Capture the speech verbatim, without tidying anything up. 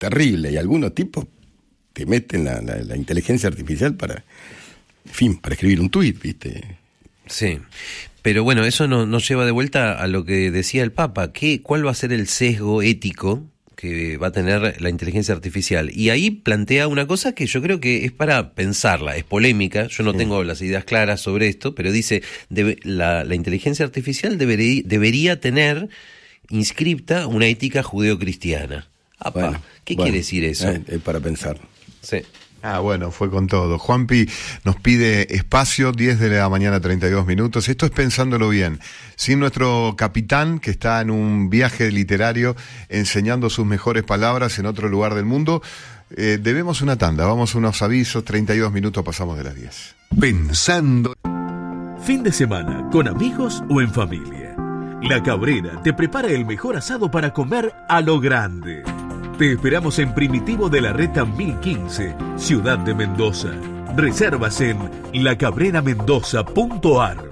terrible, y algunos tipos te meten la, la, la inteligencia artificial para, en fin, para escribir un tuit, ¿viste? Sí, pero bueno, eso no, nos lleva de vuelta a lo que decía el Papa. ¿Qué, ¿Cuál va a ser el sesgo ético que va a tener la inteligencia artificial? Y ahí plantea una cosa que yo creo que es para pensarla, es polémica, yo no sí. tengo las ideas claras sobre esto, pero dice, debe, la, la inteligencia artificial debería, debería tener inscripta una ética judeocristiana. Apa, bueno, ¿qué bueno, quiere decir eso? Es eh, para pensar. Sí. Ah, bueno, fue con todo. Juanpi nos pide espacio, diez de la mañana, treinta y dos minutos. Esto es pensándolo bien. Sin nuestro capitán, que está en un viaje literario enseñando sus mejores palabras en otro lugar del mundo, eh, debemos una tanda. Vamos a unos avisos, treinta y dos minutos, pasamos de las diez. Pensando. Fin de semana, con amigos o en familia. La Cabrera te prepara el mejor asado para comer a lo grande. Te esperamos en Primitivo de la Reta mil quince, Ciudad de Mendoza. Reservas en la cabrera mendoza punto a r.